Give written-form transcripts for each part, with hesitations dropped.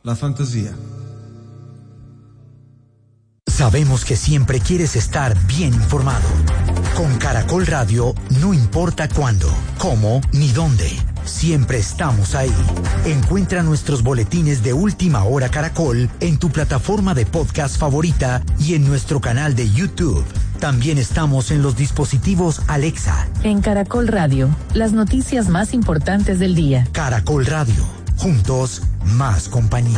la fantasía. Sabemos que siempre quieres estar bien informado. Con Caracol Radio, no importa cuándo, cómo ni dónde, siempre estamos ahí. Encuentra nuestros boletines de Última Hora Caracol en tu plataforma de podcast favorita y en nuestro canal de YouTube. También estamos en los dispositivos Alexa. En Caracol Radio, las noticias más importantes del día. Caracol Radio, juntos, más compañía.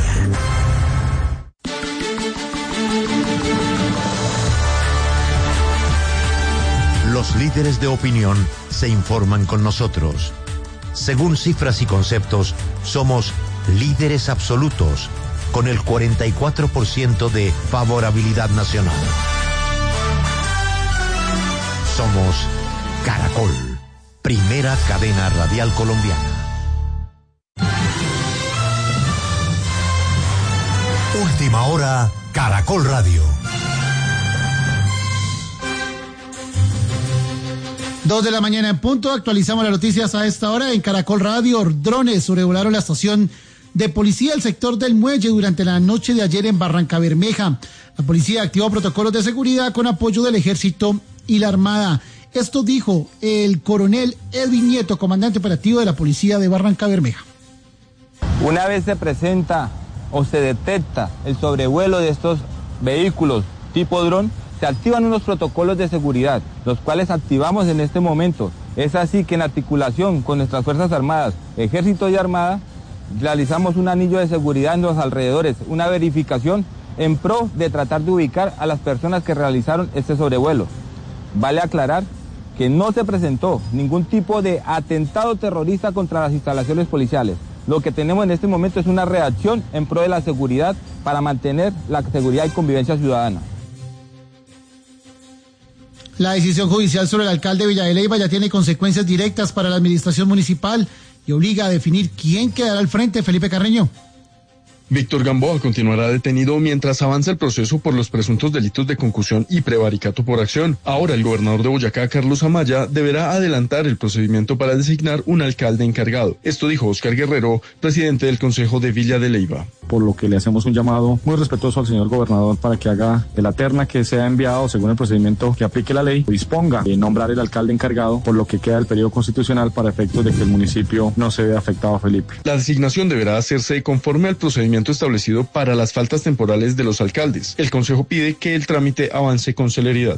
Los líderes de opinión se informan con nosotros. Según cifras y conceptos, somos líderes absolutos, con el 44% de favorabilidad nacional. Somos Caracol, primera cadena radial colombiana. Última Hora, Caracol Radio. 2 de la mañana en punto, actualizamos las noticias a esta hora en Caracol Radio. Drones sobrevolaron la estación de policía del sector del Muelle durante la noche de ayer en Barrancabermeja. La policía activó protocolos de seguridad con apoyo del Ejército y la Armada. Esto dijo el coronel Edwin Nieto, comandante operativo de la policía de Barrancabermeja. Una vez se presenta o se detecta el sobrevuelo de estos vehículos tipo dron, se activan unos protocolos de seguridad, los cuales activamos en este momento. Es así que en articulación con nuestras Fuerzas Armadas, Ejército y Armada, realizamos un anillo de seguridad en los alrededores, una verificación en pro de tratar de ubicar a las personas que realizaron este sobrevuelo. Vale aclarar que no se presentó ningún tipo de atentado terrorista contra las instalaciones policiales. Lo que tenemos en este momento es una reacción en pro de la seguridad para mantener la seguridad y convivencia ciudadana. La decisión judicial sobre el alcalde de Villa de Leyva ya tiene consecuencias directas para la administración municipal y obliga a definir quién quedará al frente. Felipe Carreño. Víctor Gamboa continuará detenido mientras avanza el proceso por los presuntos delitos de concusión y prevaricato por acción. Ahora el gobernador de Boyacá, Carlos Amaya, deberá adelantar el procedimiento para designar un alcalde encargado. Esto dijo Óscar Guerrero, presidente del Consejo de Villa de Leyva. Por lo que le hacemos un llamado muy respetuoso al señor gobernador para que haga de la terna que sea enviado según el procedimiento que aplique la ley, disponga de nombrar el alcalde encargado por lo que queda del periodo constitucional para efectos de que el municipio no se vea afectado, Felipe. La designación deberá hacerse conforme al procedimiento establecido para las faltas temporales de los alcaldes. El Consejo pide que el trámite avance con celeridad.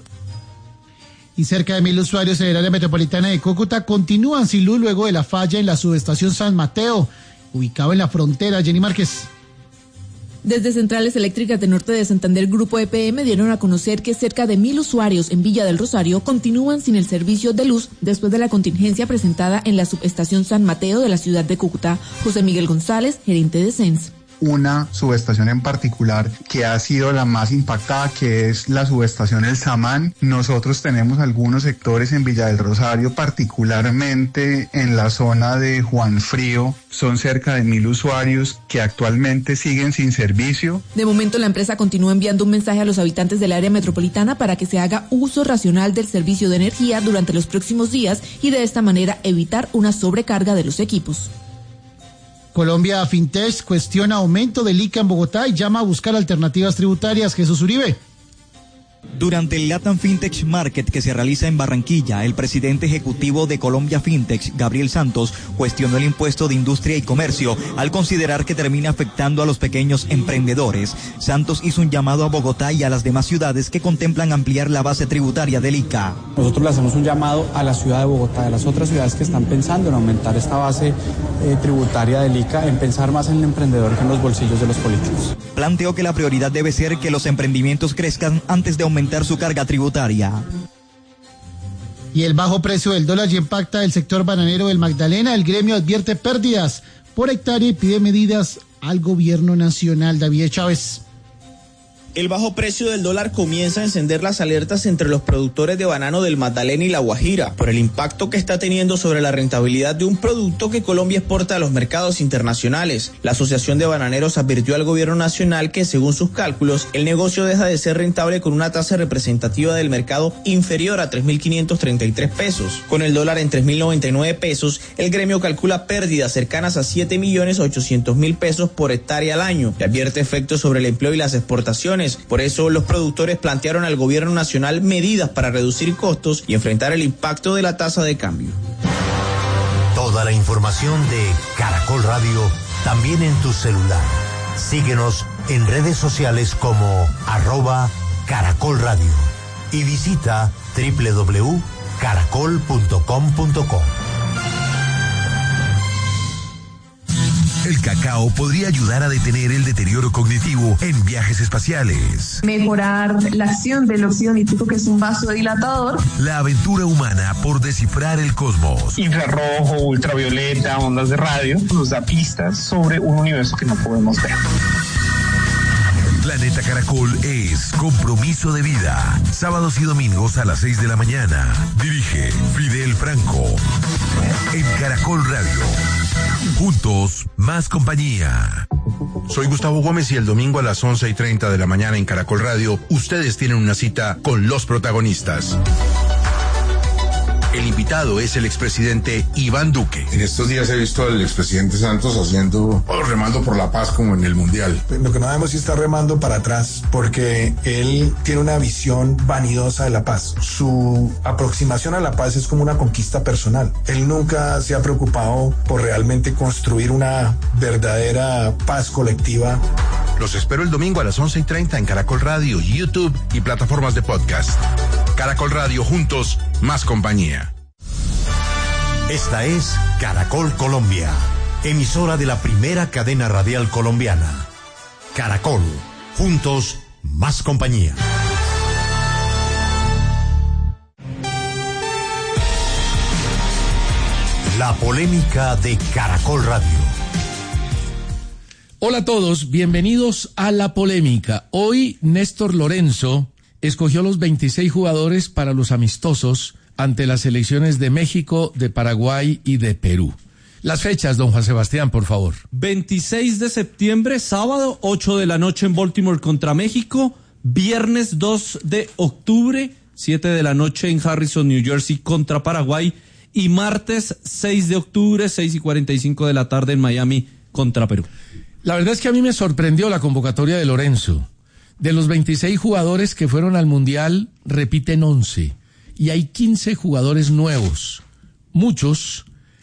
Y cerca de 1,000 usuarios en el área metropolitana de Cúcuta continúan sin luz luego de la falla en la subestación San Mateo, ubicado en la frontera. Jenny Márquez. Desde Centrales Eléctricas de Norte de Santander, Grupo EPM, dieron a conocer que cerca de 1,000 usuarios en Villa del Rosario continúan sin el servicio de luz después de la contingencia presentada en la subestación San Mateo de la ciudad de Cúcuta. José Miguel González, gerente de CENS. Una subestación en particular que ha sido la más impactada, que es la subestación El Samán. Nosotros tenemos algunos sectores en Villa del Rosario, particularmente en la zona de Juan Frío. Son cerca de 1,000 usuarios que actualmente siguen sin servicio. De momento, la empresa continúa enviando un mensaje a los habitantes del área metropolitana para que se haga uso racional del servicio de energía durante los próximos días y de esta manera evitar una sobrecarga de los equipos. Colombia Fintech cuestiona aumento del ICA en Bogotá y llama a buscar alternativas tributarias. Jesús Uribe. Durante el Latam Fintech Market que se realiza en Barranquilla, el presidente ejecutivo de Colombia Fintech, Gabriel Santos, cuestionó el impuesto de industria y comercio al considerar que termina afectando a los pequeños emprendedores. Santos hizo un llamado a Bogotá y a las demás ciudades que contemplan ampliar la base tributaria del ICA. Nosotros le hacemos un llamado a la ciudad de Bogotá, a las otras ciudades que están pensando en aumentar esta base tributaria del ICA, en pensar más en el emprendedor que en los bolsillos de los políticos. Planteó que la prioridad debe ser que los emprendimientos crezcan antes de aumentar su carga tributaria. Y el bajo precio del dólar ya impacta el sector bananero del Magdalena. El gremio advierte pérdidas por hectárea y pide medidas al gobierno nacional. David Chávez. El bajo precio del dólar comienza a encender las alertas entre los productores de banano del Magdalena y La Guajira por el impacto que está teniendo sobre la rentabilidad de un producto que Colombia exporta a los mercados internacionales. La Asociación de Bananeros advirtió al gobierno nacional que, según sus cálculos, el negocio deja de ser rentable con una tasa representativa del mercado inferior a 3.533 pesos. Con el dólar en 3.099 pesos, el gremio calcula pérdidas cercanas a 7.800.000 pesos por hectárea al año y advierte efectos sobre el empleo y las exportaciones. Por eso, los productores plantearon al gobierno nacional medidas para reducir costos y enfrentar el impacto de la tasa de cambio. Toda la información de Caracol Radio también en tu celular. Síguenos en redes sociales como @Caracol Radio y visita www.caracol.com.co. El cacao podría ayudar a detener el deterioro cognitivo en viajes espaciales. Mejorar la acción del óxido nítrico, que es un vasodilatador. La aventura humana por descifrar el cosmos. Infrarrojo, ultravioleta, ondas de radio, nos da pistas sobre un universo que no podemos ver. Planeta Caracol es compromiso de vida. Sábados y domingos a las 6 de la mañana. Dirige Fidel Franco. En Caracol Radio. Juntos, más compañía. Soy Gustavo Gómez y el domingo a las 11:30 de la mañana en Caracol Radio, ustedes tienen una cita con los protagonistas. El invitado es el expresidente Iván Duque. En estos días he visto al expresidente Santos remando por la paz como en el Mundial. Lo que no debemos es estar remando para atrás, porque él tiene una visión vanidosa de la paz. Su aproximación a la paz es como una conquista personal. Él nunca se ha preocupado por realmente construir una verdadera paz colectiva. Los espero el domingo a las 11:30 en Caracol Radio, YouTube y plataformas de podcast. Caracol Radio, juntos, más compañía. Esta es Caracol Colombia, emisora de la primera cadena radial colombiana. Caracol, juntos, más compañía. La polémica de Caracol Radio. Hola a todos, bienvenidos a La Polémica. Hoy Néstor Lorenzo escogió los 26 jugadores para los amistosos ante las selecciones de México, de Paraguay y de Perú. Las fechas, don Juan Sebastián, por favor. 26 de septiembre, sábado, 8 de la noche en Baltimore contra México. Viernes 2 de octubre, 7 de la noche en Harrison, New Jersey contra Paraguay. Y martes 6 de octubre, 6:45 de la tarde en Miami contra Perú. La verdad es que a mí me sorprendió la convocatoria de Lorenzo. De los 26 jugadores que fueron al Mundial, repiten 11. Y hay 15 jugadores nuevos. Muchos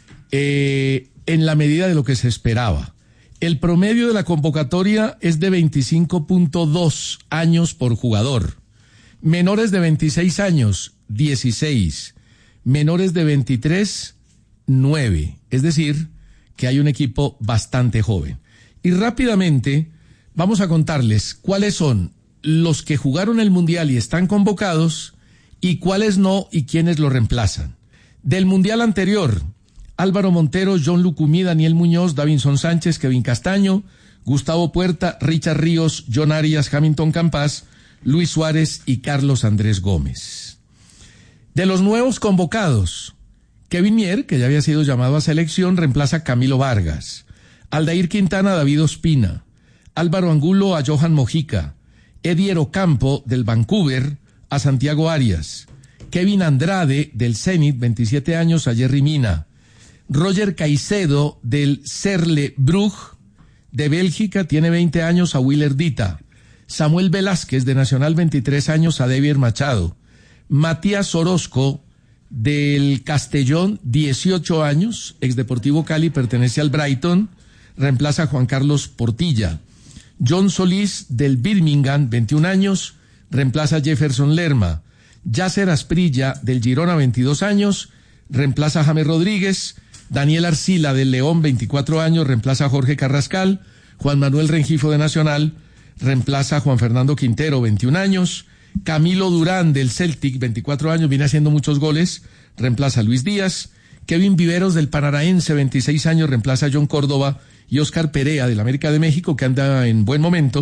en la medida de lo que se esperaba. El promedio de la convocatoria es de 25.2 años por jugador. Menores de 26 años, 16. Menores de 23, 9. Es decir, que hay un equipo bastante joven. Y rápidamente vamos a contarles cuáles son los que jugaron el Mundial y están convocados y cuáles no y quiénes lo reemplazan. Del Mundial anterior, Álvaro Montero, John Lucumí, Daniel Muñoz, Davinson Sánchez, Kevin Castaño, Gustavo Puerta, Richard Ríos, John Arias, Hamilton Campas, Luis Suárez y Carlos Andrés Gómez. De los nuevos convocados, Kevin Mier, que ya había sido llamado a selección, reemplaza a Camilo Vargas. Aldair Quintana a David Ospina, Álvaro Angulo a Johan Mojica, Eddie Ocampo del Vancouver a Santiago Arias, Kevin Andrade del Zenit, 27 años, a Jerry Mina, Roger Caicedo del Cercle Brugge de Bélgica, tiene 20 años, a Willer Dita, Samuel Velázquez de Nacional, 23 años, a Devier Machado, Matías Orozco del Castellón, 18 años, ex Deportivo Cali, pertenece al Brighton, reemplaza a Juan Carlos Portilla. John Solís del Birmingham, 21 años, reemplaza a Jefferson Lerma. Yasser Asprilla del Girona, 22 años, reemplaza a James Rodríguez. Daniel Arcila del León, 24 años, reemplaza a Jorge Carrascal. Juan Manuel Rengifo de Nacional reemplaza a Juan Fernando Quintero, 21 años. Camilo Durán del Celtic, 24 años, viene haciendo muchos goles, reemplaza a Luis Díaz. Kevin Viveros del Paranaense, 26 años, reemplaza a John Córdoba. Y Oscar Perea del América de México, que anda en buen momento,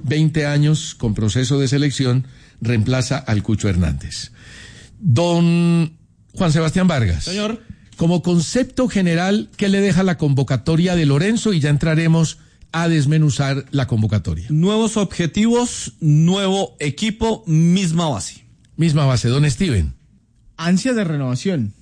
20 años con proceso de selección, reemplaza al Cucho Hernández. Don Juan Sebastián Vargas. Señor. Como concepto general, ¿qué le deja la convocatoria de Lorenzo? Y ya entraremos a desmenuzar la convocatoria. Nuevos objetivos, nuevo equipo, misma base. Misma base. Don Steven. Ansias de renovación.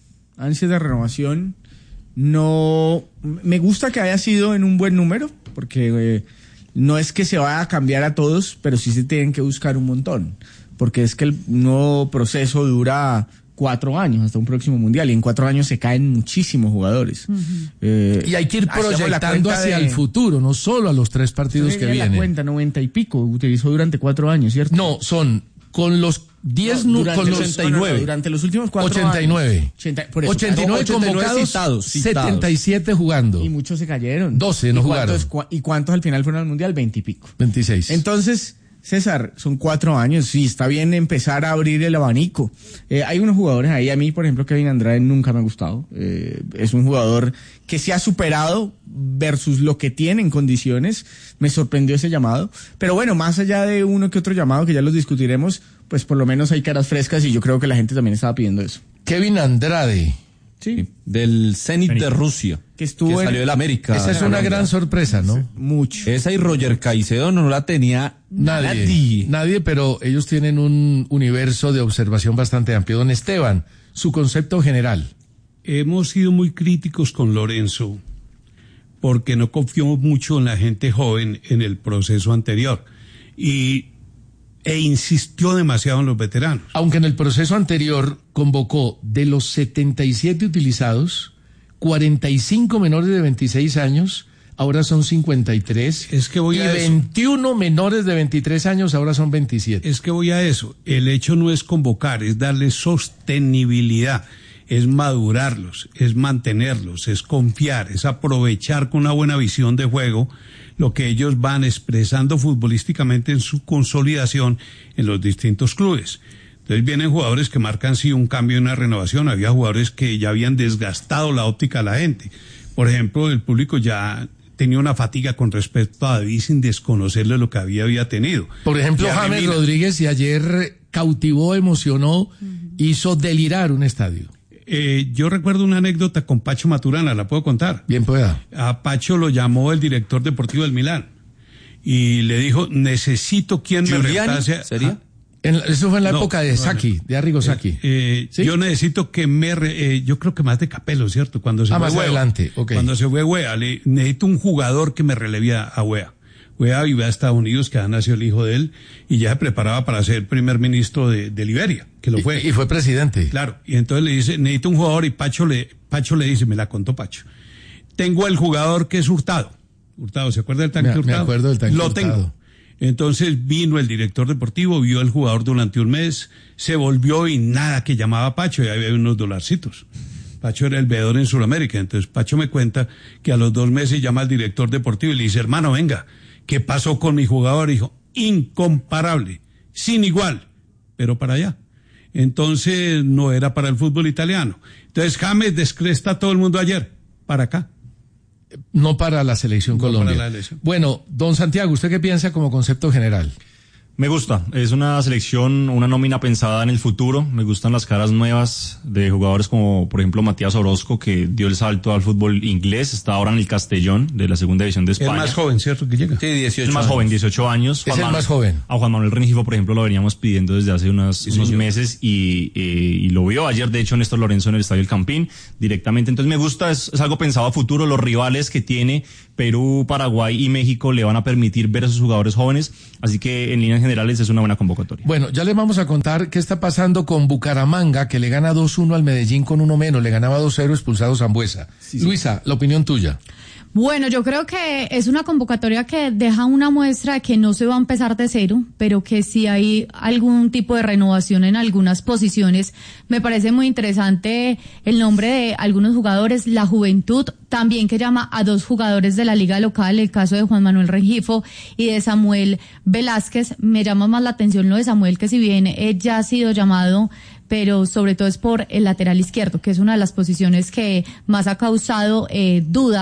No, me gusta que haya sido en un buen número, porque no es que se vaya a cambiar a todos, pero sí se tienen que buscar un montón, porque es que el nuevo proceso dura 4 años hasta un próximo mundial, y en 4 años se caen muchísimos jugadores. Y hay que ir proyectando hacia el futuro, no solo a los 3 partidos que vienen. La cuenta 90 y pico utilizó durante 4 años, ¿cierto? No, son con los 10 con los 89. Durante los últimos 4 89. años. 89 convocados, citados. 77 jugando. Y muchos se cayeron. 12 no jugaron. ¿Y cuántos al final fueron al mundial? 20 y pico. 26. Entonces, César, son 4 años, sí, está bien empezar a abrir el abanico. Hay unos jugadores ahí, a mí, por ejemplo, Kevin Andrade nunca me ha gustado. Es un jugador que se ha superado versus lo que tiene en condiciones. Me sorprendió ese llamado. Pero bueno, más allá de uno que otro llamado, que ya los discutiremos, pues por lo menos hay caras frescas y yo creo que la gente también estaba pidiendo eso. Kevin Andrade. Sí. Del Zenit de Rusia. Que salió del América. Esa es una gran sorpresa, ¿no? Mucho. Esa y Roger Caicedo no la tenía nadie, pero ellos tienen un universo de observación bastante amplio. Don Esteban, su concepto general. Hemos sido muy críticos con Lorenzo porque no confiamos mucho en la gente joven en el proceso anterior e insistió demasiado en los veteranos. Aunque en el proceso anterior convocó de los 77 utilizados, 45 menores de 26 años, ahora son 53. Es que voy a 21 menores de 23 años, ahora son 27. Es que voy a eso. El hecho no es convocar, es darle sostenibilidad, es madurarlos, es mantenerlos, es confiar, es aprovechar con una buena visión de juego lo que ellos van expresando futbolísticamente en su consolidación en los distintos clubes. Entonces vienen jugadores que marcan sí un cambio y una renovación. Había jugadores que ya habían desgastado la óptica a la gente. Por ejemplo, el público ya tenía una fatiga con respecto a David sin desconocerle lo que había tenido. Por ejemplo, James Rodríguez, y ayer cautivó, emocionó, hizo delirar un estadio. Yo recuerdo una anécdota con Pacho Maturana, ¿la puedo contar? Bien pueda. A Pacho lo llamó el director deportivo del Milán y le dijo, necesito quien me reemplace. ¿Sería? Eso fue en la época de Sacchi, de Arrigo Sacchi. ¿Sí? Yo necesito que yo creo que más de Capello, ¿cierto? Cuando se fue más adelante, okay. Cuando se fue Wea, necesito un jugador que me releve a Wea. Wea iba a Estados Unidos, que ha nacido el hijo de él, y ya se preparaba para ser primer ministro de Liberia, que lo fue. Y fue presidente. Claro, y entonces le dice, necesito un jugador, y Pacho le dice, me la contó Pacho, tengo el jugador que es Hurtado, ¿se acuerda del tanque Hurtado? Me acuerdo del tanque Hurtado. Lo tengo. Entonces vino el director deportivo, vio al jugador durante un mes, se volvió y nada que llamaba a Pacho, y había unos dolarcitos. Pacho era el veedor en Sudamérica, entonces Pacho me cuenta que a los 2 meses llama al director deportivo y le dice, hermano, venga, ¿qué pasó con mi jugador? Dijo, incomparable, sin igual, pero para allá. Entonces no era para el fútbol italiano. Entonces James descresta a todo el mundo ayer, para acá. No para la selección Colombia. Para la elección. Bueno, don Santiago, ¿usted qué piensa como concepto general? Me gusta, es una selección, una nómina pensada en el futuro. Me gustan las caras nuevas de jugadores como, por ejemplo, Matías Orozco, que dio el salto al fútbol inglés, está ahora en el Castellón de la segunda división de España. El más joven, ¿cierto? Que llega. Sí, 18 el más joven, 18 años. Es el más joven. A Juan Manuel Rengifo, por ejemplo, lo veníamos pidiendo desde hace unos meses y lo vio ayer, de hecho, Néstor Lorenzo en el Estadio El Campín directamente. Entonces me gusta, es algo pensado a futuro. Los rivales que tiene Perú, Paraguay y México le van a permitir ver a sus jugadores jóvenes, así que en líneas generales es una buena convocatoria. Bueno, ya les vamos a contar qué está pasando con Bucaramanga, que le gana 2-1 al Medellín con uno menos, le ganaba 2-0 expulsado Sambuesa. Sí. Luisa, la opinión tuya. Bueno, yo creo que es una convocatoria que deja una muestra de que no se va a empezar de cero, pero que sí hay algún tipo de renovación en algunas posiciones. Me parece muy interesante el nombre de algunos jugadores, la juventud, también que llama a 2 jugadores de la liga local, el caso de Juan Manuel Rengifo y de Samuel Velázquez. Me llama más la atención lo de Samuel, que si bien ya ha sido llamado, pero sobre todo es por el lateral izquierdo, que es una de las posiciones que más ha causado duda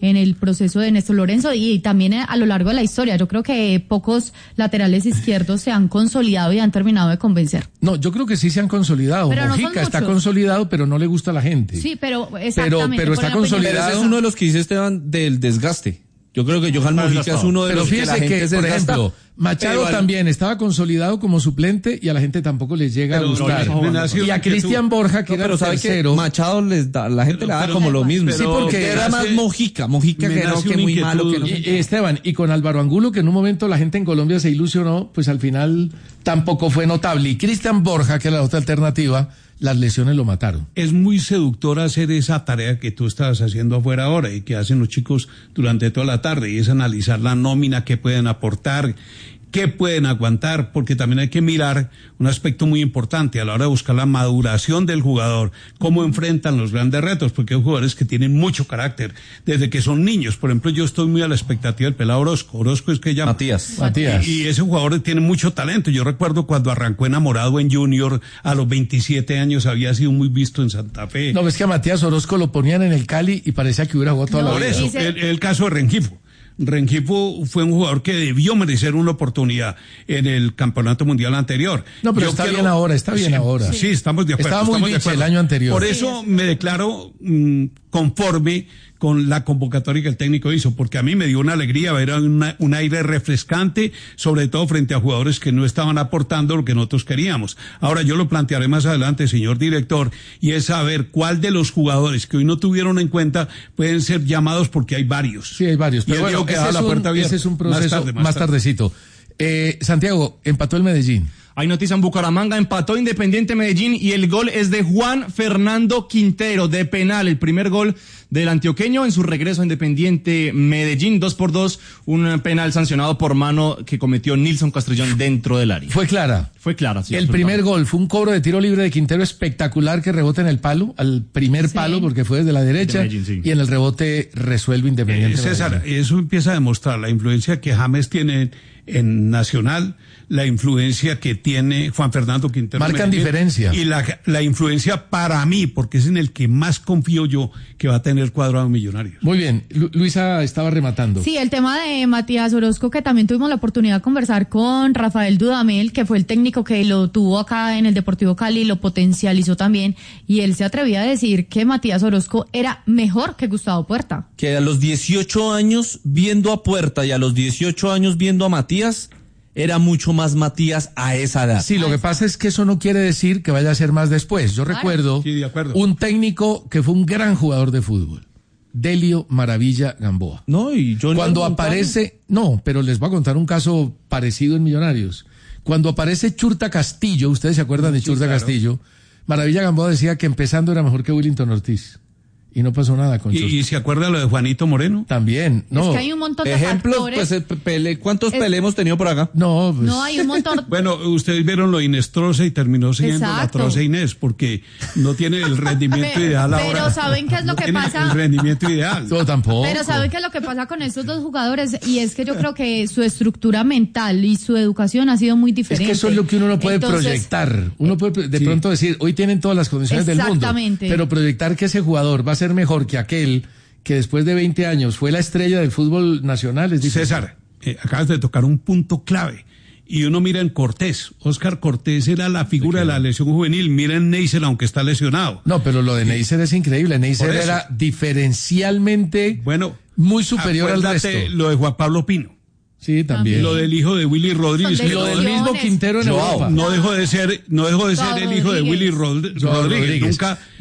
en el proceso de Néstor Lorenzo y también a lo largo de la historia. Yo creo que pocos laterales izquierdos se han consolidado y han terminado de convencer. No, yo creo que sí se han consolidado. Pero Mojica no está consolidado, pero no le gusta a la gente. Sí, pero exactamente. Pero está consolidado. Ese es uno de los que dice Esteban del desgaste. Yo creo que Johan Mojica es uno de los que la gente se por desgasta. ejemplo, Machado también estaba consolidado como suplente y a la gente tampoco les llega a gustar. Y a Cristian Borja, que era el tercero. Machado la gente le da como lo mismo. Sí, porque era más Mojica que no, que muy malo. Que no. Esteban, y con Álvaro Angulo, que en un momento la gente en Colombia se ilusionó, pues al final tampoco fue notable. Y Cristian Borja, que era la otra alternativa, las lesiones lo mataron. Es muy seductor hacer esa tarea que tú estás haciendo afuera ahora y que hacen los chicos durante toda la tarde, y es analizar la nómina, qué pueden aportar, qué pueden aguantar, porque también hay que mirar un aspecto muy importante a la hora de buscar la maduración del jugador, cómo enfrentan los grandes retos, porque hay jugadores que tienen mucho carácter desde que son niños. Por ejemplo, yo estoy muy a la expectativa del pelado Orozco. Orozco es que llama Matías. Y ese jugador tiene mucho talento. Yo recuerdo cuando arrancó enamorado en Junior, a los 27 años había sido muy visto en Santa Fe. No, ves que a Matías Orozco lo ponían en el Cali y parecía que hubiera jugado toda la vida. Por eso, el caso de Rengifo fue un jugador que debió merecer una oportunidad en el campeonato mundial anterior. No, pero está bien ahora. Sí, estamos de acuerdo. Estaba muy biche el año anterior. Por eso me declaro conforme con la convocatoria que el técnico hizo, porque a mí me dio una alegría ver un aire refrescante, sobre todo frente a jugadores que no estaban aportando lo que nosotros queríamos. Ahora yo lo plantearé más adelante, señor director, y es saber cuál de los jugadores que hoy no tuvieron en cuenta pueden ser llamados, porque hay varios. Sí, hay varios. Pero bueno, ese es un proceso más tardecito. Santiago, empató el Medellín. Hay noticia en Bucaramanga, empató Independiente Medellín y el gol es de Juan Fernando Quintero de penal, el primer gol del antioqueño en su regreso a Independiente Medellín, 2-2, un penal sancionado por mano que cometió Nilson Castrillón dentro del área. Fue clara, sí. El primer gol fue un cobro de tiro libre de Quintero espectacular que rebota en el palo, al primer palo, porque fue desde la derecha, Medellín, sí. Y en el rebote resuelve Independiente César, Medellín. eso empieza a demostrar la influencia que James tiene en Nacional, la influencia que tiene Juan Fernando Quintero. Marcan diferencia. Y la influencia para mí, porque es en el que más confío yo que va a tener cuadrado Millonarios. Muy bien, Luisa estaba rematando. Sí, el tema de Matías Orozco, que también tuvimos la oportunidad de conversar con Rafael Dudamel, que fue el técnico que lo tuvo acá en el Deportivo Cali, lo potencializó también, y él se atrevía a decir que Matías Orozco era mejor que Gustavo Puerta. Que a los 18 años viendo a Puerta y a los 18 años viendo a Matías, era mucho más Matías a esa edad. Sí, lo que pasa es que eso no quiere decir que vaya a ser más después. Yo recuerdo un técnico que fue un gran jugador de fútbol, Delio Maravilla Gamboa. No, y yo cuando aparece, pero les voy a contar un caso parecido en Millonarios. Cuando aparece Churta Castillo, ustedes se acuerdan de Churta Castillo, Maravilla Gamboa decía que empezando era mejor que Willington Ortiz. Y no pasó nada con Churta. ¿Y se acuerda lo de Juanito Moreno? También, no. Es que hay un montón de ejemplos, factores. pues, ¿cuántos Pelé hemos tenido por acá? No, pues. No, hay un montón. Bueno, ustedes vieron lo Inestrosa y terminó siendo la Troza Inés, porque no tiene el rendimiento ideal ahora. Pero ¿saben qué es lo que pasa? El rendimiento ideal. No, tampoco. Pero ¿saben qué es lo que pasa con estos dos jugadores? Y es que yo creo que su estructura mental y su educación ha sido muy diferente. Es que eso es lo que uno no puede proyectar. Uno puede de pronto decir, hoy tienen todas las condiciones del mundo. Pero proyectar que ese jugador va a ser mejor que aquel que después de 20 años fue la estrella del fútbol nacional es difícil. César, acabas de tocar un punto clave. Y uno mira en Cortés. Oscar Cortés era la figura de la lesión juvenil. Mira en Neisser, aunque está lesionado. No, pero lo de Neisser es increíble. Neisser era diferencialmente muy superior al resto. Lo de Juan Pablo Pino. Sí, también. Lo del hijo de Willy Rodríguez. Y lo del mismo Quintero en Europa. No dejó de ser el hijo de Willy Rodríguez.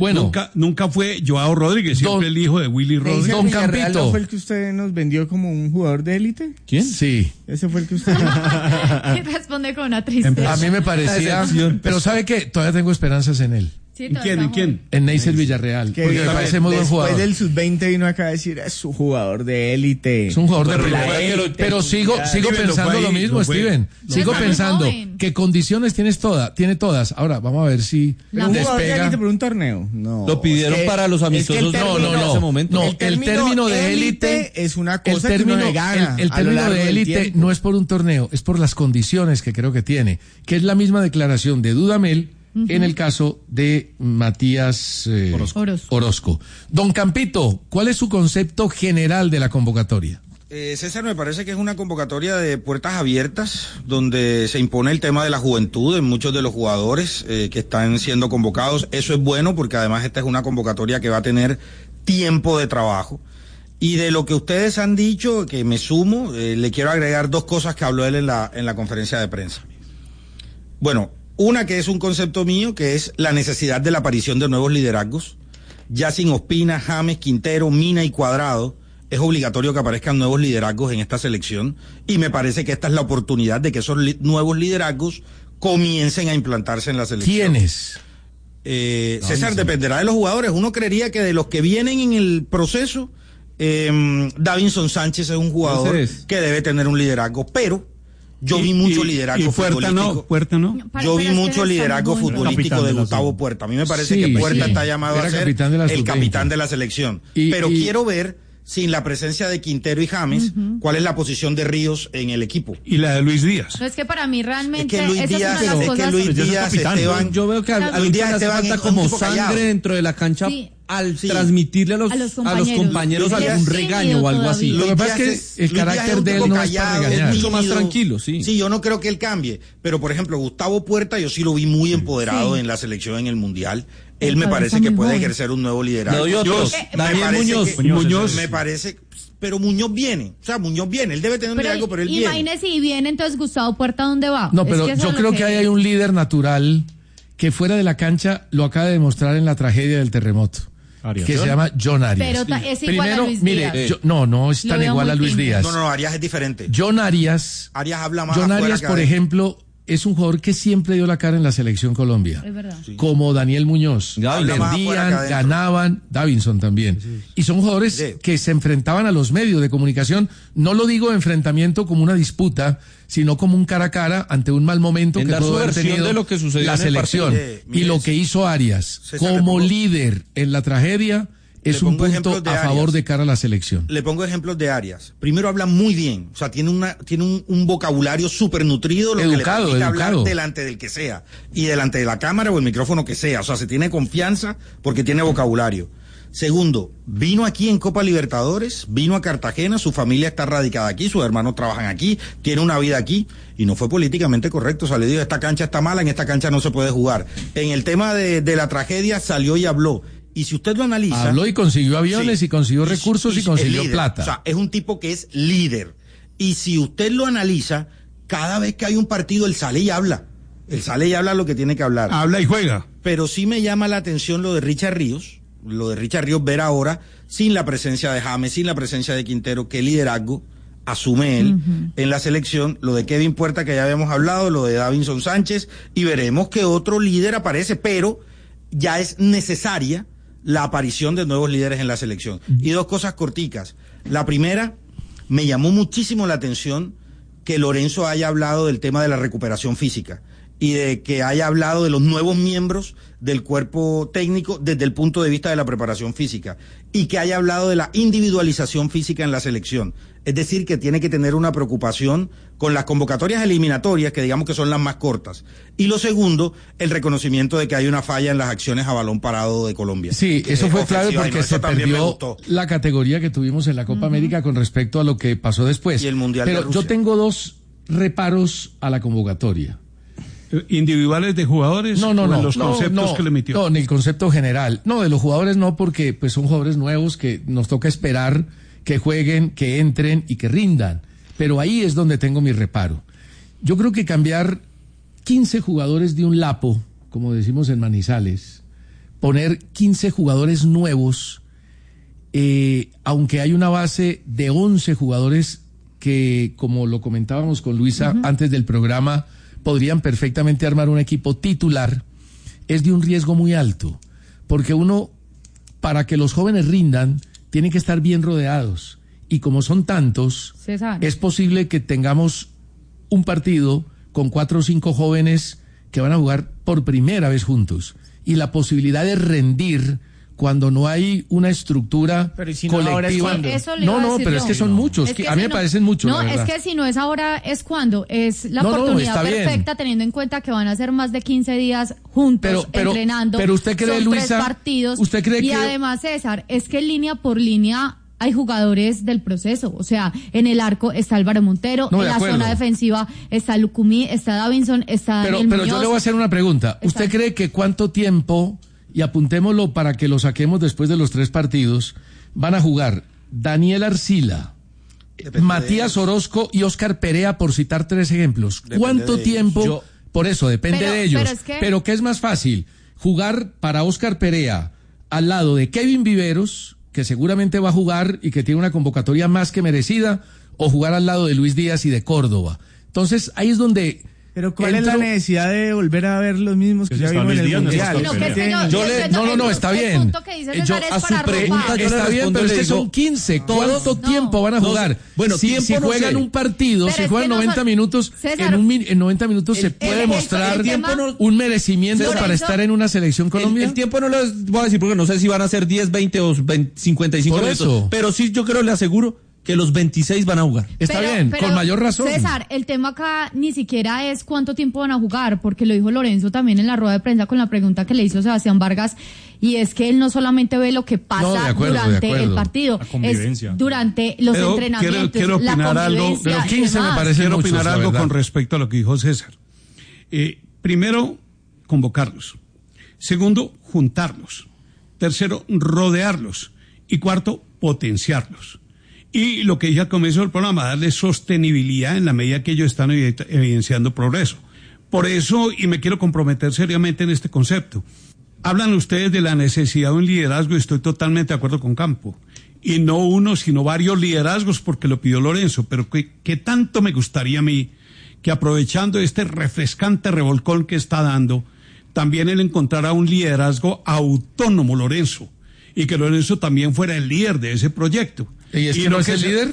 Nunca fue Joao Rodríguez, siempre el hijo de Willy Rodríguez. Don Campito. ¿No fue el que usted nos vendió como un jugador de élite? ¿Quién? Sí. Ese fue el que usted... Y responde con una tristeza. A mí me parecía... Pero ¿sabe qué? Todavía tengo esperanzas en él. Sí, ¿Quién? En Neisser Villarreal. Porque me parece muy buen jugador. Después del sub-20 vino acá a decir, es su jugador de élite. Es un jugador de élite. Pero sigo pensando lo mismo, Steven. Sigo pensando que condiciones tiene todas. Ahora, vamos a ver si despega. ¿Un jugador de élite por un torneo? No. Lo pidieron para los amistosos. No, el término de élite es una cosa que uno le gana. El término de élite no es por un torneo, es por las condiciones que creo que tiene. Que es la misma declaración de Dudamel en el caso de Matías Orozco. Don Campito, ¿cuál es su concepto general de la convocatoria? César, me parece que es una convocatoria de puertas abiertas, donde se impone el tema de la juventud en muchos de los jugadores que están siendo convocados. Eso es bueno porque además esta es una convocatoria que va a tener tiempo de trabajo. Y de lo que ustedes han dicho, que me sumo, le quiero agregar dos cosas que habló él en la conferencia de prensa. Bueno, una que es un concepto mío, que es la necesidad de la aparición de nuevos liderazgos. Ya sin Ospina, James, Quintero, Mina y Cuadrado, es obligatorio que aparezcan nuevos liderazgos en esta selección y me parece que esta es la oportunidad de que esos nuevos liderazgos comiencen a implantarse en la selección. ¿Quiénes? César, dependerá de los jugadores. Uno creería que de los que vienen en el proceso, Davinson Sánchez es un jugador que debe tener un liderazgo, pero yo vi mucho liderazgo futbolístico. Puerta no. Yo vi mucho liderazgo futbolístico de Gustavo Puerta. A mí me parece que Puerta está llamado a ser el capitán de la selección. Pero quiero ver, sin la presencia de Quintero y James, cuál es la posición de Ríos en el equipo. Y la de Luis Díaz. No, es que para mí realmente es que Luis Díaz, Esteban, yo veo que a Luis Díaz hace falta como sangre dentro de la cancha al transmitirle a los compañeros algún regaño o algo así. Lo que pasa es que el carácter de él no es para regañar. Es mucho más tranquilo, Sí, yo no creo que él cambie, pero por ejemplo, Gustavo Puerta yo sí lo vi muy empoderado en la selección en el Mundial. Él me parece que puede ejercer un nuevo liderazgo. Muñoz. Me parece, pero Muñoz viene, él debe tener un liderazgo, pero él viene. Imagínese si viene, entonces Gustavo Puerta, ¿dónde va? No, pero yo creo que ahí hay un líder natural que fuera de la cancha lo acaba de demostrar en la tragedia del terremoto. Que se llama John Arias. Pero es igual a Luis Díaz. No es tan igual a Luis Díaz. No, Arias es diferente. John Arias habla más. John Arias, por ejemplo, es un jugador que siempre dio la cara en la selección Colombia. Es verdad. Como Daniel Muñoz. Perdían, ganaban, Davinson también. Y son jugadores que se enfrentaban a los medios de comunicación. No lo digo enfrentamiento como una disputa, sino como un cara a cara ante un mal momento que pudo haber tenido de lo que sucedió la selección. Y lo que hizo Arias como líder en la tragedia es un punto a favor de cara a la selección. Le pongo ejemplos de Arias. Primero habla muy bien, o sea, tiene un vocabulario súper nutrido, lo educado, que le permite hablar delante del que sea, y delante de la cámara o el micrófono que sea, o sea, se tiene confianza porque tiene vocabulario. Segundo, vino aquí en Copa Libertadores, vino a Cartagena, su familia está radicada aquí, sus hermanos trabajan aquí, tiene una vida aquí, y no fue políticamente correcto. O sea, le digo, esta cancha está mala, en esta cancha no se puede jugar. En el tema de la tragedia salió y habló. Y si usted lo analiza... Habló y consiguió aviones y consiguió recursos y consiguió plata. O sea, es un tipo que es líder. Y si usted lo analiza, cada vez que hay un partido, él sale y habla. Él sale y habla lo que tiene que hablar. Habla y juega. Pero sí me llama la atención lo de Richard Ríos. Lo de Richard Ríos, ver ahora, sin la presencia de James, sin la presencia de Quintero, qué liderazgo asume él en la selección. Lo de Kevin Puerta, que ya habíamos hablado, lo de Davinson Sánchez, y veremos que otro líder aparece, pero ya es necesaria la aparición de nuevos líderes en la selección. Y dos cosas corticas. La primera, me llamó muchísimo la atención que Lorenzo haya hablado del tema de la recuperación física y de que haya hablado de los nuevos miembros del cuerpo técnico desde el punto de vista de la preparación física y que haya hablado de la individualización física en la selección. Es decir, que tiene que tener una preocupación con las convocatorias eliminatorias, que digamos que son las más cortas. Y lo segundo, el reconocimiento de que hay una falla en las acciones a balón parado de Colombia. Sí, eso fue clave porque se perdió la categoría que tuvimos en la Copa América con respecto a lo que pasó después. Y el Mundial de Rusia. Pero yo tengo dos reparos a la convocatoria. ¿Individuales de jugadores? No, los conceptos que le emitió. No, en el concepto general. No, de los jugadores no, porque pues son jugadores nuevos que nos toca esperar que jueguen, que entren y que rindan. Pero ahí es donde tengo mi reparo. Yo creo que cambiar 15 jugadores de un lapo, como decimos en Manizales, poner 15 jugadores nuevos, aunque hay una base de 11 jugadores que, como lo comentábamos con Luisa antes del programa, podrían perfectamente armar un equipo titular, es de un riesgo muy alto, porque uno, para que los jóvenes rindan, tienen que estar bien rodeados, y como son tantos, es posible que tengamos un partido con 4 o 5 jóvenes que van a jugar por primera vez juntos, y la posibilidad de rendir cuando no hay una estructura pero si no, colectiva. Pero es que son muchos. A mí me parecen muchos. No, es que si no es ahora, es cuando. Es la oportunidad perfecta, teniendo en cuenta que van a ser más de 15 días juntos entrenando. Pero usted cree, son Luisa, 3 partidos. ¿Usted cree y además, César, es que línea por línea hay jugadores del proceso. O sea, en el arco está Álvaro Montero, en la zona defensiva está Lucumí, está Davinson, está Daniel Muñoz. Pero yo le voy a hacer una pregunta. ¿Usted cree que cuánto tiempo, y apuntémoslo para que lo saquemos después de los 3 partidos, van a jugar Daniel Arcila, Matías Orozco y Óscar Perea, por citar 3 ejemplos? ¿Cuánto tiempo? Por eso, depende de ellos. Pero ¿qué es más fácil? ¿Jugar para Óscar Perea al lado de Kevin Viveros, que seguramente va a jugar y que tiene una convocatoria más que merecida, o jugar al lado de Luis Díaz y de Córdoba? Entonces, ahí es donde... Pero ¿cuál es la necesidad de volver a ver los mismos que ya vimos en el Mundial? Está bien. A su pregunta está bien, pero es que son 15. ¿Cuánto tiempo van a jugar? Bueno, si juegan un partido, si juegan 90 minutos, en 90 minutos se puede mostrar un merecimiento para estar en una selección Colombia. El tiempo no les voy a decir porque no sé si van a ser 10, 20 o 55 minutos. Pero sí, yo creo, le aseguro que los 26 van a jugar. Está bien, con mayor razón. César, el tema acá ni siquiera es cuánto tiempo van a jugar, porque lo dijo Lorenzo también en la rueda de prensa con la pregunta que le hizo Sebastián Vargas, y es que él no solamente ve lo que pasa durante el partido, es durante los entrenamientos, quiero opinar la convivencia. Pero 15 me parece quiero opinar algo con respecto a lo que dijo César. Primero, convocarlos. Segundo, juntarlos. Tercero, rodearlos. Y cuarto, potenciarlos. Y lo que dije al comienzo del programa, darle sostenibilidad en la medida que ellos están evidenciando progreso. Por eso, y me quiero comprometer seriamente en este concepto, hablan ustedes de la necesidad de un liderazgo y estoy totalmente de acuerdo con Campo. Y no uno, sino varios liderazgos porque lo pidió Lorenzo. Pero que tanto me gustaría a mí que aprovechando este refrescante revolcón que está dando, también él encontrara un liderazgo autónomo, Lorenzo. Y que Lorenzo también fuera el líder de ese proyecto. ¿Y es que no es el líder?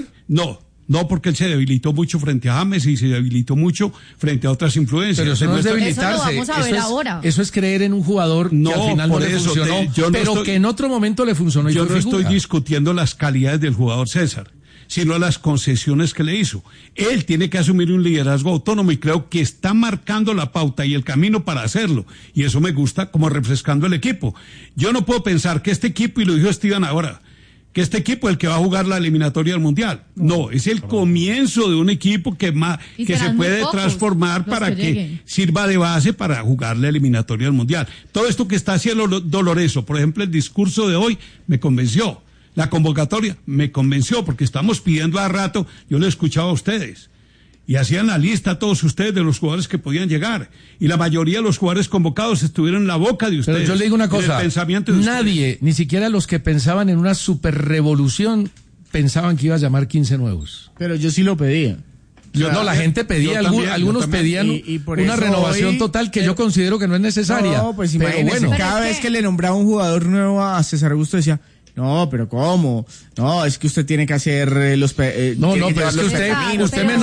No, porque él se debilitó mucho frente a James y se debilitó mucho frente a otras influencias. Pero eso no es debilitarse. Eso lo vamos a ver ahora. Eso es creer en un jugador que al final no le funcionó, que en otro momento le funcionó. Yo no estoy discutiendo las calidades del jugador César, sino las concesiones que le hizo. Él tiene que asumir un liderazgo autónomo y creo que está marcando la pauta y el camino para hacerlo. Y eso me gusta como refrescando el equipo. Yo no puedo pensar que este equipo, y lo dijo Steven ahora, que este equipo es el que va a jugar la eliminatoria del Mundial. No, es el comienzo de un equipo que se puede transformar para que sirva de base para jugar la eliminatoria del Mundial. Todo esto que está haciendo Lorenzo, por ejemplo, el discurso de hoy me convenció. La convocatoria me convenció porque estamos pidiendo a rato, yo lo escuchaba a ustedes. Y hacían la lista todos ustedes de los jugadores que podían llegar. Y la mayoría de los jugadores convocados estuvieron en la boca de ustedes. Pero yo le digo una cosa, nadie, ni siquiera los que pensaban en una superrevolución, pensaban que iba a llamar 15 nuevos. Pero yo sí lo pedía. La gente pedía, algunos pedían una renovación total que yo considero que no es necesaria. No, pues imagínese, cada vez que le nombraba un jugador nuevo a César Augusto decía... No, pero ¿cómo? No, es que usted tiene que hacer los... pero es que usted me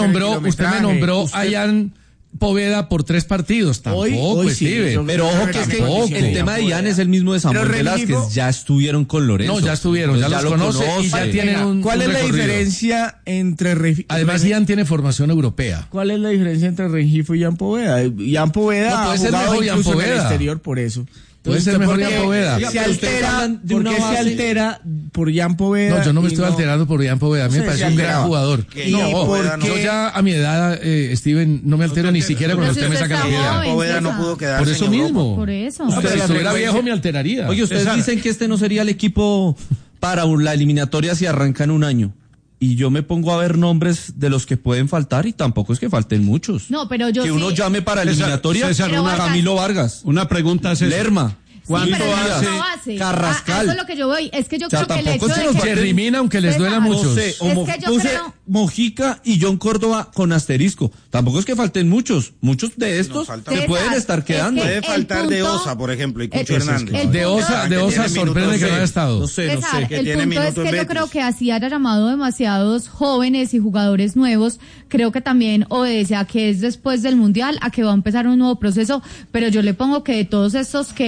nombró a Ian Poveda por 3 partidos. Tampoco, hoy sí, pero ojo que es que el tema de Ian es el mismo de Samuel Velázquez. Ya estuvieron con Lorenzo. No, ya estuvieron, ya los conoce y ya tienen un ¿Cuál es la diferencia entre Rengifo? Además, Ian tiene formación europea. ¿Cuál es la diferencia entre Rengifo y Ian Poveda? Ian Poveda ha jugado incluso en el exterior por eso. Puede ser mejor Ian Poveda. Se altera por Ian Poveda. No, yo no me estoy alterando por Ian Poveda. A mí me parece un gran jugador. Yo ya a mi edad, Steven, no me altero ni siquiera cuando usted me saca la piedra. Poveda no pudo quedarse por eso mismo. Por eso. Si estuviera viejo me alteraría. Oye, ustedes dicen que este no sería el equipo para la eliminatoria si arranca en un año. Y yo me pongo a ver nombres de los que pueden faltar y tampoco es que falten muchos. No, pero yo que uno llame para eliminatoria Camilo Vargas. Una pregunta, César. Lerma. ¿Cuánto hace Carrascal? Eso es lo que yo voy. Es que yo creo que el hecho de que elimina aunque les duela a muchos. Puse Mojica y John Córdoba con asterisco. Tampoco es que falten muchos. Muchos de estos se pueden estar quedando. Puede faltar de Osa, por ejemplo, y Cucho Hernández. De Osa sorprende que no haya estado. No sé. El punto es que yo creo que así haya llamado demasiados jóvenes y jugadores nuevos. Creo que también obedece a que es después del Mundial, a que va a empezar un nuevo proceso. Pero yo le pongo que de todos estos que convocan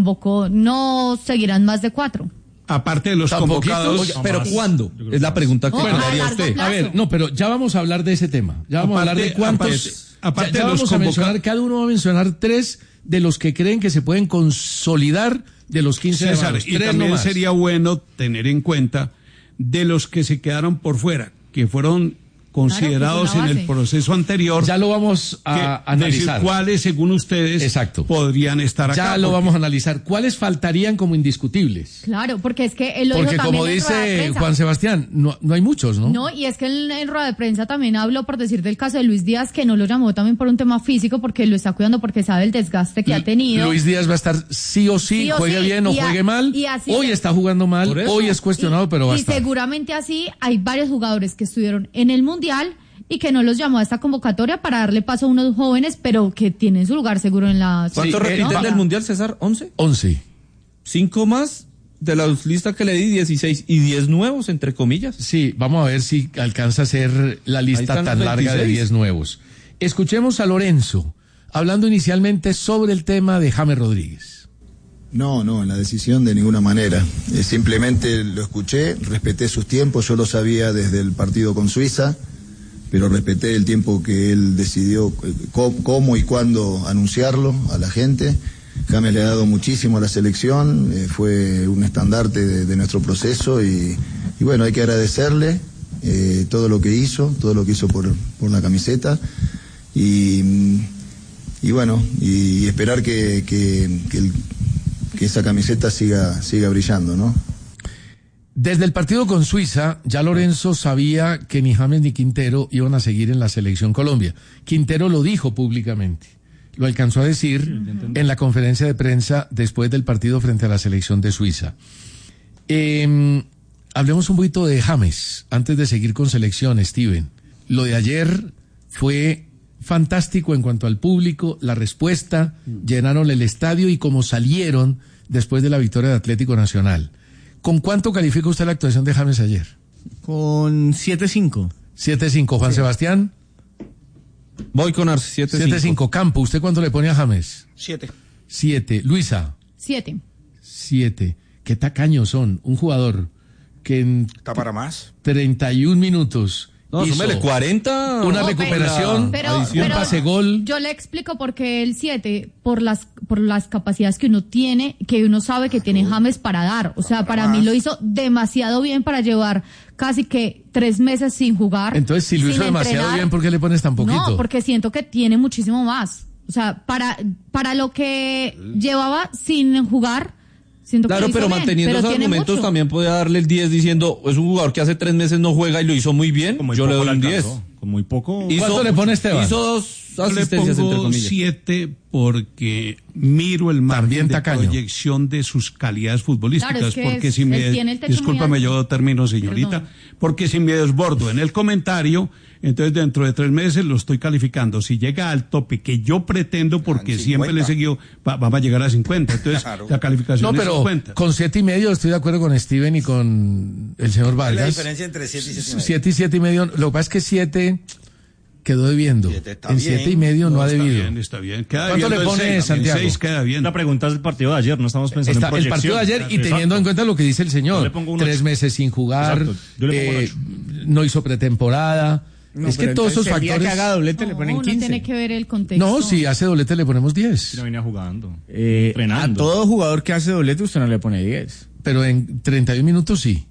convocó no seguirán más de 4. Aparte de los convocados. Oye, pero ¿cuándo? Es la pregunta que le haría a usted. A ver, no, pero ya vamos a hablar de ese tema. Ya vamos a hablar de cuántos. Aparte ya de los vamos a mencionar, cada uno va a mencionar 3 de los que creen que se pueden consolidar de los 15 de César, marzo. y también sería bueno tener en cuenta de los que se quedaron por fuera, que fueron considerados en el proceso anterior. Ya lo vamos a analizar. Decir cuáles, según ustedes, podrían estar acá. Ya lo vamos a analizar. ¿Cuáles faltarían como indiscutibles? Claro, porque es que él lo dijo también como en rueda de dice prensa. Juan Sebastián, no hay muchos, ¿no? No, y es que en rueda de prensa también habló, por decir del caso de Luis Díaz, que no lo llamó también por un tema físico, porque lo está cuidando, porque sabe el desgaste que ha tenido. Luis Díaz va a estar sí o sí, juegue bien o juegue mal. Hoy está jugando mal, hoy es cuestionado, pero va a estar. Y seguramente así hay varios jugadores que estuvieron en el Mundial y que no los llamó a esta convocatoria para darle paso a unos jóvenes, pero que tienen su lugar seguro en la... ¿Cuántos repiten del Mundial, César? ¿11? 11. 5 más de la lista que le di, 16, y 10 nuevos, entre comillas. Sí, vamos a ver si alcanza a ser la lista tan larga de 10 nuevos. Escuchemos a Lorenzo, hablando inicialmente sobre el tema de James Rodríguez. No, en la decisión de ninguna manera. Simplemente lo escuché, respeté sus tiempos, yo lo sabía desde el partido con Suiza, pero respeté el tiempo que él decidió cómo y cuándo anunciarlo a la gente. James le ha dado muchísimo a la selección, fue un estandarte de nuestro proceso y bueno, hay que agradecerle todo lo que hizo por la camiseta y bueno, y esperar que esa camiseta siga brillando, ¿no? Desde el partido con Suiza, ya Lorenzo sabía que ni James ni Quintero iban a seguir en la selección Colombia. Quintero lo dijo públicamente, lo alcanzó a decir en la conferencia de prensa después del partido frente a la selección de Suiza. Hablemos un poquito de James, antes de seguir con selección, Steven. Lo de ayer fue fantástico en cuanto al público, la respuesta, llenaron el estadio y como salieron después de la victoria de Atlético Nacional. ¿Con cuánto califica usted la actuación de James ayer? Con 7.5. 7.5. Juan Sebastián. Voy con Arce, 7.5. Campo, ¿usted cuánto le pone a James? 7. Luisa. 7. Qué tacaños son. Un jugador que en ¿está para más? 31 minutos No, súmele 40. Una recuperación, un pase gol. Yo le explico por qué el 7, por las capacidades que uno tiene, que uno sabe que tiene James para dar. O sea, para mí lo hizo demasiado bien para llevar casi que 3 meses sin jugar. Entonces, si lo hizo demasiado bien, ¿por qué le pones tan poquito? No, porque siento que tiene muchísimo más. O sea, para lo que llevaba sin jugar, siento que claro, lo hizo pero bien, manteniendo pero esos argumentos mucho. también puede darle el 10 diciendo, es un jugador que hace 3 meses no juega y lo hizo muy bien, yo le doy un 10. Con muy poco. ¿Cuánto le pone Esteban? Hizo 2 Yo le asistencias, entre pongo comillas. 7 porque miro el margen de proyección de sus calidades futbolísticas. Claro, es que porque si me, tiene el techo discúlpame, muy alto. yo termino, señorita. Perdón. Porque si me desbordo en el comentario, entonces dentro de 3 meses lo estoy calificando. Si llega al tope que yo pretendo, porque siempre le he seguido, vamos a llegar a 50. Entonces, la calificación no, es pero 50. con 7.5 estoy de acuerdo con Steven y con el señor Vargas. ¿Cuál es la diferencia entre 7 y 7.5? 7 y 7.5. Lo que pasa es que 7 quedó debiendo. En 7.5 no ha debido. Está bien. Queda ¿Cuánto le pone Santiago? 6 queda bien. La pregunta es el partido de ayer, no estamos pensando en proyección. El partido de ayer y teniendo en cuenta lo que dice el señor. Yo le pongo un 3 8. meses sin jugar, Exacto. Yo le pongo un 8. no hizo pretemporada. No, es que todos esos el día factores. que haga doblete le ponen 15. No tiene que ver el contexto. No, si hace doblete le ponemos 10. No venía jugando. A Entrenando. todo jugador que hace doblete usted no le pone 10. Pero en 31 minutos sí.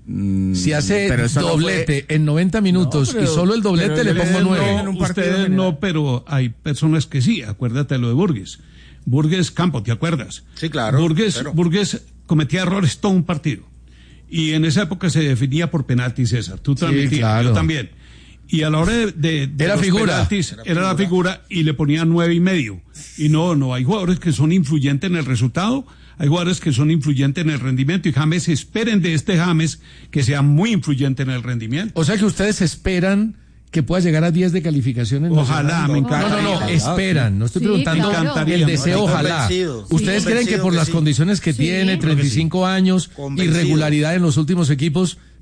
Si hace pero eso doblete en 90 minutos y solo el doblete le pongo 9. Ustedes no, pero hay personas que sí. Acuérdate de lo de Burgues. Burgues Campo, ¿te acuerdas? Sí, claro. Burgues cometía errores todo un partido. Y en esa época se definía por penalti, César. Tú también, claro. yo también. Y a la hora de era los figura. penaltis, era la figura y le ponía 9.5. Y no, hay jugadores que son influyentes en el resultado, hay jugadores que son influyentes en el rendimiento y James, esperen de este James que sea muy influyente en el rendimiento. O sea que ustedes esperan que pueda llegar a 10 de calificaciones. Ojalá, me encantaría. No, esperan, no estoy preguntando claro. el deseo, ojalá. ¿Ustedes creen que por las condiciones que tiene, 35 años, irregularidad en los últimos equipos,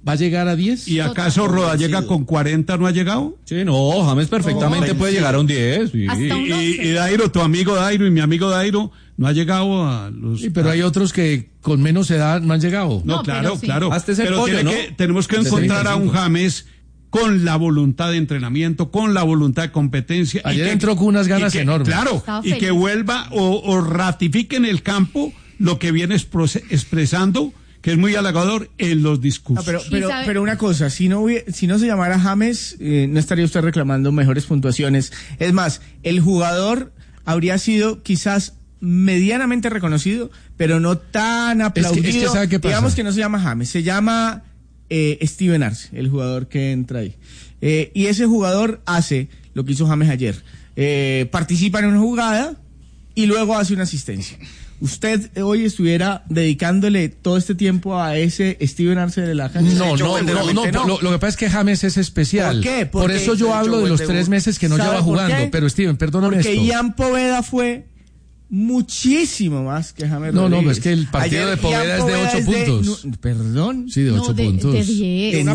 ¿Va a llegar a 10? ¿Y acaso Rodallega con 40 no ha llegado? Sí, no, James perfectamente puede llegar a un 10. Sí. Y Dairo, tu amigo Dairo y mi amigo Dairo, no ha llegado a los... Sí, pero hay otros que con menos edad no han llegado. No, claro, sí. claro. Hasta ese pero pollo, ¿no? tenemos que encontrar a un James con la voluntad de entrenamiento, con la voluntad de competencia. Ayer entró con unas ganas enormes. Claro, y que vuelva o ratifique en el campo lo que viene expresando, que es muy halagador en los discursos. No, pero una cosa, si no se llamara James, no estaría usted reclamando mejores puntuaciones. Es más, el jugador habría sido quizás medianamente reconocido, pero no tan aplaudido. Es que ¿sabe qué pasa? Digamos que no se llama James, se llama Steven Arce, el jugador que entra ahí. Y ese jugador hace lo que hizo James ayer. Participa en una jugada y luego hace una asistencia. ¿Usted hoy estuviera dedicándole todo este tiempo a ese Steven Arce de la cancha? No. Lo que pasa es que James es especial. ¿Por qué? Por eso yo hablo de los 3 meses que no lleva jugando. Pero Steven, perdóname porque esto. Ian Poveda fue muchísimo más que James No, Rodríguez. es que el partido Ayer, de Poveda es de 8 puntos. ¿Perdón? Sí, de 8 puntos. De 10. De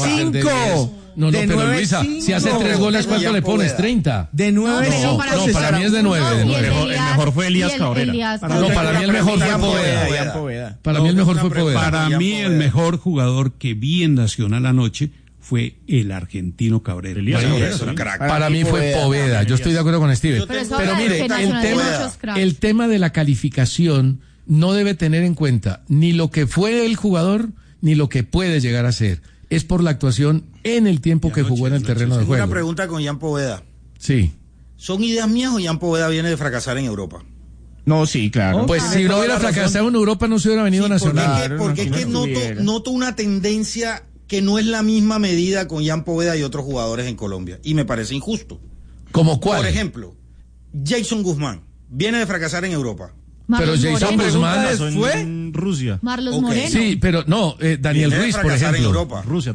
9-5. No, pero Luisa, si hace 3 goles, ¿cuánto le pones? 30. De 9-5. No, para mí es de 9. El mejor fue Elías Cabrera. No, para mí el mejor fue Poveda. Para mí el mejor fue Poveda. Para mí el mejor jugador que vi en Nacional anoche fue el argentino Cabrera. Para mí fue Poveda. Yo estoy de acuerdo con Steven. Pero mire, el tema de la calificación no debe tener en cuenta ni lo que fue el jugador ni lo que puede llegar a ser. Es por la actuación en el tiempo que jugó en el terreno de juego. Una pregunta con Ian Poveda. Sí. ¿Son ideas mías o Ian Poveda viene de fracasar en Europa? No, sí, claro. Pues si no hubiera fracasado en Europa no se hubiera venido a Nacional. Porque es que noto una tendencia que no es la misma medida con Ian Poveda y otros jugadores en Colombia. Y me parece injusto. ¿Cómo cuál? Por ejemplo, Jason Guzmán viene de fracasar en Europa. Pero Jason Guzmán fue en Rusia. Marlos Moreno. Sí, pero no, Daniel Ruiz, por ejemplo. En Europa. Rusia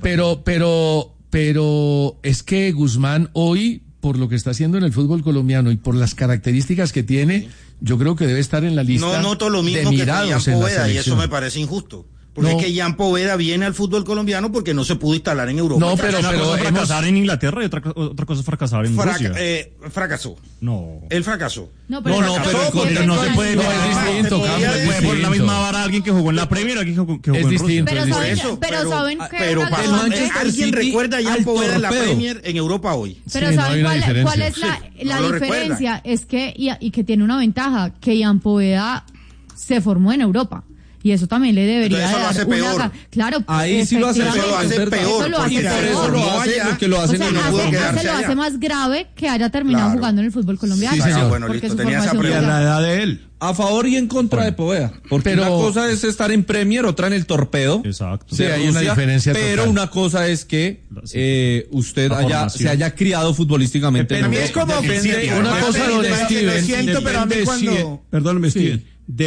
pero es que Guzmán hoy, por lo que está haciendo en el fútbol colombiano y por las características que tiene, yo creo que debe estar en la lista. No noto lo mismo de que con Ian Poveda y eso me parece injusto. Porque es que Ian Poveda viene al fútbol colombiano porque no se pudo instalar en Europa. No, pero fracasar en Inglaterra y otra cosa es fracasar en Rusia. Fracasó. No. Él fracasó. Pero no se puede. No, es distinto. Puede poner la misma vara a alguien que jugó en la Premier, alguien que jugó en distinto. Pero saben que ¿alguien recuerda a Ian Poveda en la Premier en Europa hoy? Pero ¿saben cuál es la diferencia? Es que y que tiene una ventaja, que Ian Poveda se formó en Europa. Y eso también le debería dar lo hace peor. Claro, ahí sí lo hace peor. Eso lo hace peor. Los que lo hacen lo hace más grave que haya terminado jugando en el fútbol colombiano. Sí, señor. Bueno, listo, tenía esa pregunta. Y a la edad de él. A favor y en contra de Poveda. Porque una cosa es estar en Premier, otra en el Torpedo. Exacto. Sí, hay una diferencia pero total. una cosa es que usted se haya criado futbolísticamente. A mí es como una cosa donde Steven. Pero a mí cuando... Perdóname, Steven.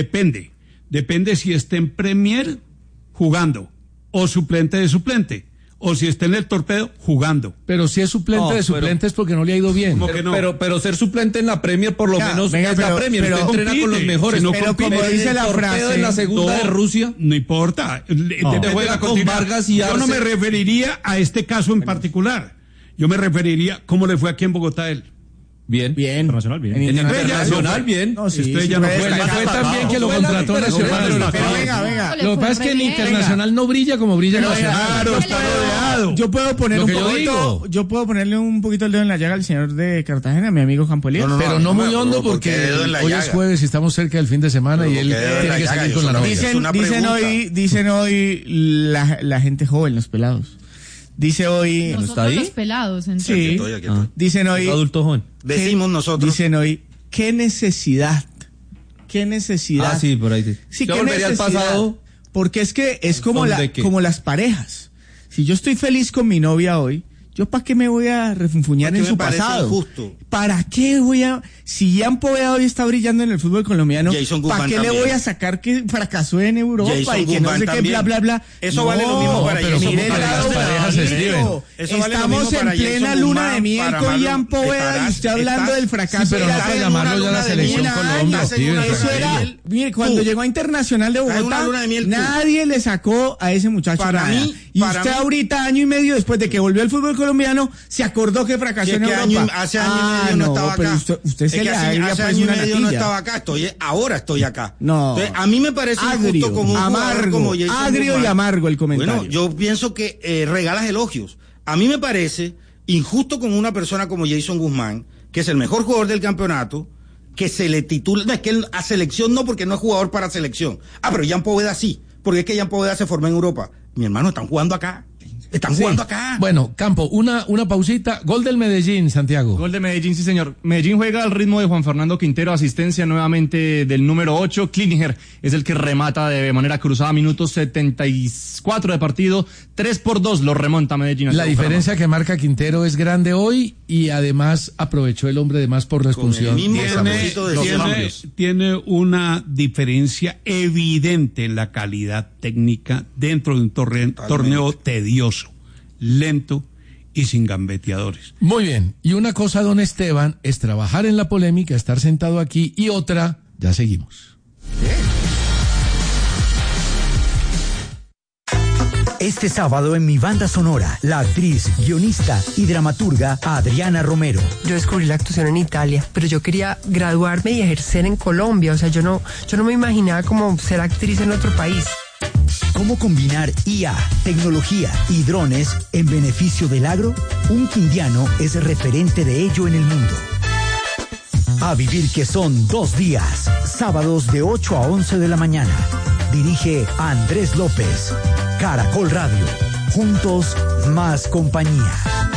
Depende si está en Premier jugando o suplente de suplente. O si está en el Torpedo jugando. Pero si es suplente de suplente es porque no le ha ido bien. Pero ser suplente en la Premier por lo menos es la Premier. Usted entrena con los mejores. Pero como dice la frase, en la segunda de Rusia. No importa. Te juega con Vargas y Arce. Yo no me referiría a este caso en particular. Yo me referiría cómo le fue aquí en Bogotá a él. Bien. Internacional, bien. En Internacional, bien. No, Estrella no fue. Le fue tan bien que lo contrató Nacional. Pero venga. Lo que pasa es que en Internacional no brilla como brilla en Nacional. Claro, está rodeado. Yo puedo poner yo puedo ponerle un poquito el dedo en la llaga al señor de Cartagena, mi amigo Campo Elías. Pero no muy hondo porque hoy es jueves y estamos cerca del fin de semana y él tiene que seguir con la novia. Dicen hoy la gente joven, los pelados. Dice hoy... Nosotros los pelados, entonces. Sí, dicen hoy... Adulto joven. Decimos nosotros. Dicen hoy, ¿qué necesidad? Ah, sí, por ahí sí. Sí, ¿qué necesidad? Al pasado? Porque es que es como las parejas. Si yo estoy feliz con mi novia hoy, ¿Yo para qué me voy a refunfuñar en su pasado? Injusto. ¿Para qué voy a...? Si Jan Poveda hoy está brillando en el fútbol colombiano, ¿para qué también le voy a sacar que fracasó en Europa Jason y que no sé qué, bla, bla, bla? Eso vale lo mismo para pero Jason mire el Guzmán. lado positivo. Eso vale lo Estamos mismo para en plena Jason luna Guzmán, de miel para con Marlon. Jan Poveda y usted hablando del fracaso. Sí, pero de no la para llamarlo ya la selección Colombia, Steven. Eso era, mire, cuando llegó a Internacional de Bogotá, nadie le sacó a ese muchacho nada. Y usted ahorita, año y medio después de que volvió al fútbol colombiano, se acordó que fracasó en Europa. Hace año y medio no estaba acá. Usted se le agria hace pues año y una medio no natilla. estaba acá, Ahora estoy acá. No. Entonces, a mí me parece injusto con un jugador como Jason agrio Guzmán. y amargo el comentario. Bueno, yo pienso que regalas elogios. A mí me parece injusto con una persona como Jason Guzmán, que es el mejor jugador del campeonato, que se le titula, no, es que él a selección no, porque no es jugador para selección. Pero Jan Poveda sí, porque es que Jan Poveda se formó en Europa. Mi hermano, están jugando acá. Están jugando acá. Bueno, Campo, una pausita. Gol del Medellín, Santiago. Gol de Medellín, sí señor. Medellín juega al ritmo de Juan Fernando Quintero, asistencia nuevamente del número 8. Kliniger es el que remata de manera cruzada, minutos 74 de partido. 3-2 lo remonta Medellín. La diferencia que marca Quintero es grande hoy y además aprovechó el hombre de más por la expulsión. Tiene una diferencia evidente en la calidad técnica dentro de un torneo tedioso, lento y sin gambeteadores. Muy bien. Y una cosa, don Esteban, es trabajar en la polémica, estar sentado aquí, y otra, ya seguimos. Este sábado en mi banda sonora, la actriz, guionista y dramaturga Adriana Romero. Yo descubrí la actuación en Italia, pero yo quería graduarme y ejercer en Colombia. O sea, yo no me imaginaba como ser actriz en otro país. ¿Cómo combinar IA, tecnología y drones en beneficio del agro? Un quindiano es referente de ello en el mundo. A vivir que son 2 días, sábados de 8 a 11 de la mañana. Dirige Andrés López. Caracol Radio. Juntos, más compañía.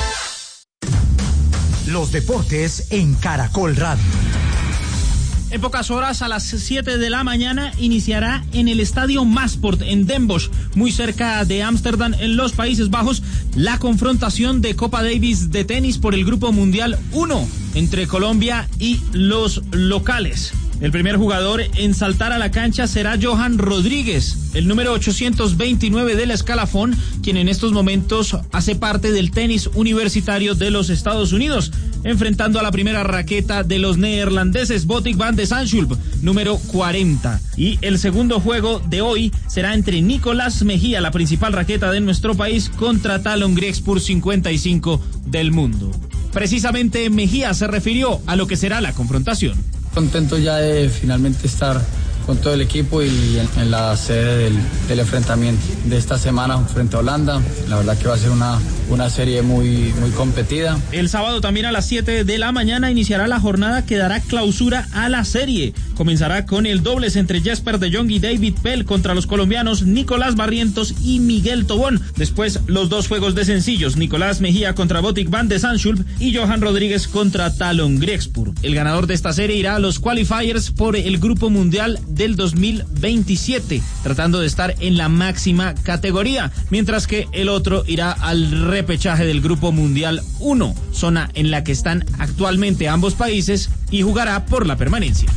Los deportes en Caracol Radio. En pocas horas, a las 7 de la mañana, iniciará en el estadio Masport en Den Bosch, muy cerca de Ámsterdam, en los Países Bajos, la confrontación de Copa Davis de tenis por el Grupo Mundial 1 entre Colombia y los locales. El primer jugador en saltar a la cancha será Johan Rodríguez, el número 829 del escalafón, quien en estos momentos hace parte del tenis universitario de los Estados Unidos, enfrentando a la primera raqueta de los neerlandeses Botic van de Zandschulp, número 40. Y el segundo juego de hoy será entre Nicolás Mejía, la principal raqueta de nuestro país, contra Talon Griegspur, 55 del mundo. Precisamente Mejía se refirió a lo que será la confrontación. Contento ya de finalmente estar con todo el equipo y en la sede del enfrentamiento de esta semana frente a Holanda. La verdad que va a ser una serie muy competida. El sábado también a las 7 de la mañana iniciará la jornada que dará clausura a la serie. Comenzará con el dobles entre Jesper de Jong y David Pell contra los colombianos Nicolás Barrientos y Miguel Tobón. Después los 2 juegos de sencillos, Nicolás Mejía contra Botic van de Zandschulp y Johan Rodríguez contra Talon Griegspur. El ganador de esta serie irá a los qualifiers por el Grupo Mundial del 2027, tratando de estar en la máxima categoría, mientras que el otro irá al repechaje del Grupo Mundial 1, zona en la que están actualmente ambos países, y jugará por la permanencia.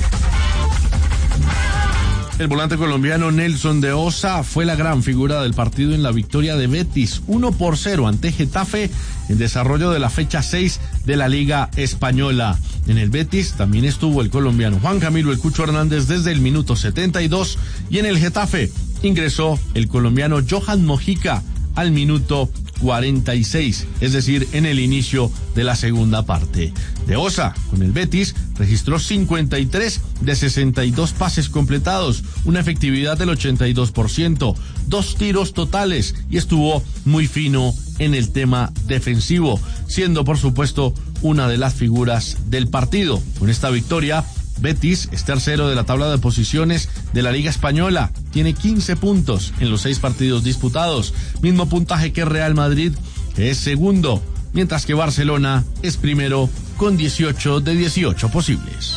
El volante colombiano Nelson de Osa fue la gran figura del partido en la victoria de Betis 1-0 ante Getafe en desarrollo de la fecha 6 de la Liga Española. En el Betis también estuvo el colombiano Juan Camilo El Cucho Hernández desde el minuto 72 y en el Getafe ingresó el colombiano Johan Mojica al minuto 46, es decir, en el inicio de la segunda parte. De Osa, con el Betis, registró 53 de 62 pases completados, una efectividad del 82%, 2 tiros totales y estuvo muy fino en el tema defensivo, siendo por supuesto una de las figuras del partido. Con esta victoria, Betis es tercero de la tabla de posiciones de la Liga Española, tiene 15 puntos en los 6 partidos disputados, mismo puntaje que Real Madrid, que es segundo, mientras que Barcelona es primero con 18 de 18 posibles.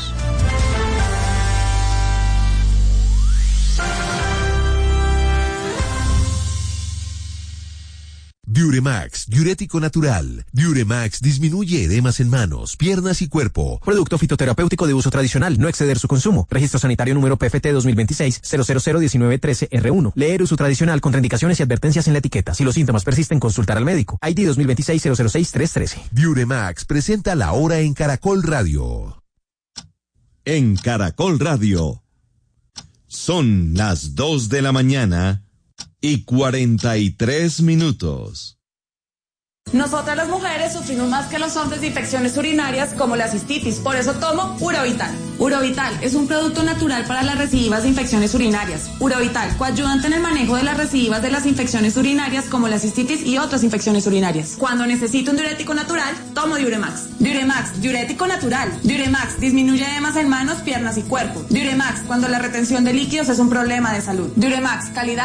De Diuremax, diurético natural. Diuremax disminuye edemas en manos, piernas y cuerpo. Producto fitoterapéutico de uso tradicional, no exceder su consumo. Registro sanitario número PFT 2026-0001913R1. Leer uso tradicional, contraindicaciones y advertencias en la etiqueta. Si los síntomas persisten, consultar al médico. ID 2026-006-313. Diuremax presenta La Hora en Caracol Radio. En Caracol Radio. Son las 2 de la mañana y 43 minutos. Nosotras las mujeres sufrimos más que los hombres de infecciones urinarias como la cistitis, por eso tomo Urovital. Urovital es un producto natural para las recidivas de infecciones urinarias. Urovital, coayudante en el manejo de las recidivas de las infecciones urinarias como la cistitis y otras infecciones urinarias. Cuando necesito un diurético natural, tomo Diuremax. Diuremax, diurético natural. Diuremax, disminuye edemas en manos, piernas y cuerpo. Diuremax, cuando la retención de líquidos es un problema de salud. Diuremax, calidad